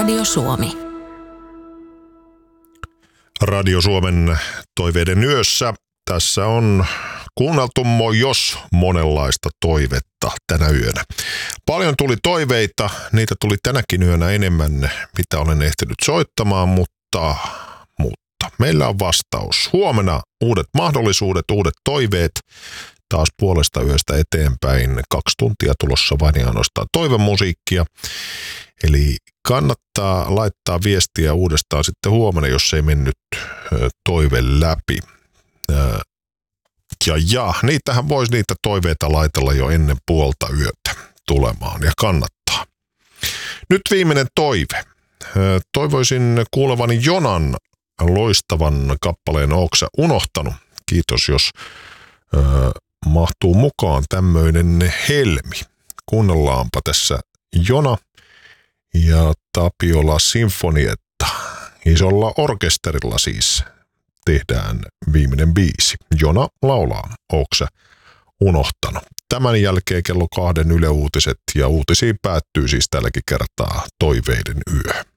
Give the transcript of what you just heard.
Radio Suomi. Radio Suomen toiveiden yössä. Tässä on kuunneltu jos monenlaista toivetta tänä yönä. Paljon tuli toiveita, niitä tuli tänäkin yönä enemmän, mitä olen ehtinyt soittamaan, mutta meillä on vastaus. Huomenna uudet mahdollisuudet, uudet toiveet. Taas puolesta yöstä eteenpäin 2 tuntia tulossa vain ja ainoastaan toivemusiikkia. Eli kannattaa laittaa viestiä uudestaan sitten huomenna, jos ei mennyt toive läpi. Niitähän voisi niitä toiveita laitella jo ennen puolta yötä tulemaan ja kannattaa. Nyt viimeinen toive. Toivoisin kuulevani Jonan loistavan kappaleen Ooksä unohtanut. Kiitos, jos mahtuu mukaan tämmöinen helmi. Kuunnellaanpa tässä Jona ja Tapiola Sinfonietta. Isolla orkesterilla siis tehdään viimeinen biisi. Jona laulaa Ooksä unohtanut. Tämän jälkeen kello 2 Yle Uutiset ja uutisiin päättyy siis tälläkin kertaa toiveiden yö.